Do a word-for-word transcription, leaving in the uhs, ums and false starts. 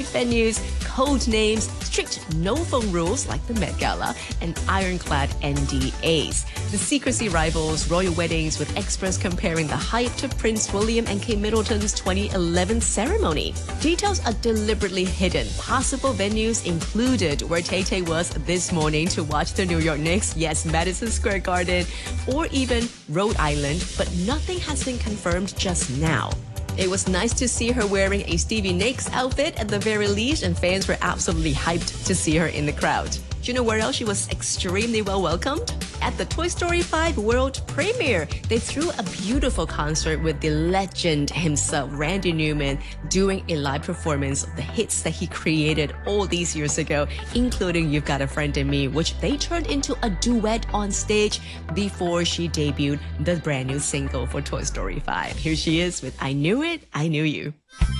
venues, code names, strict no-phone rules like the Met Gala, and ironclad N D As. The secrecy rivals royal weddings, with experts comparing the hype to Prince William and Kate Middleton's twenty eleven ceremony. Details are deliberately hidden. Possible venues included where Tay-Tay was this morning to watch the New York Knicks, yes, Madison Square Garden, or even Rhode Island, but nothing has been confirmed just now. It was nice to see her wearing a Stevie Nicks outfit at the very least, and fans were absolutely hyped to see her in the crowd. Do you know where else she was extremely well welcomed? At the Toy Story five world premiere. They threw a beautiful concert with the legend himself, Randy Newman, doing a live performance of the hits that he created all these years ago, including You've Got a Friend in Me, which they turned into a duet on stage before she debuted the brand new single for Toy Story five. Here she is with I Knew It, I Knew You.